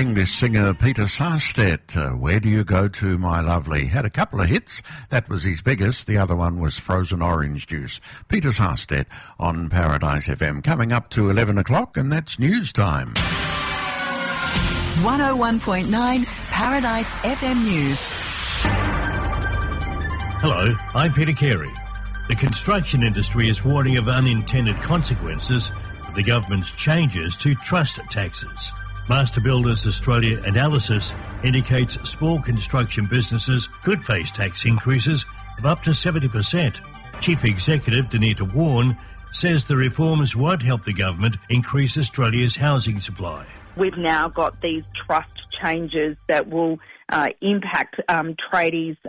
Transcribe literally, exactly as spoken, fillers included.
English singer Peter Sarstedt, uh, Where Do You Go To, My Lovely? Had a couple of hits. That was his biggest. The other one was Frozen Orange Juice. Peter Sarstedt on Paradise F M. Coming up to eleven o'clock, and that's news time. one oh one point nine Paradise F M News. Hello, I'm Peter Carey. The construction industry is warning of unintended consequences of the government's changes to trust taxes. Master Builders Australia analysis indicates small construction businesses could face tax increases of up to seventy percent. Chief Executive Danita Warren says the reforms won't help the government increase Australia's housing supply. We've now got these trust changes that will uh, impact um, tradies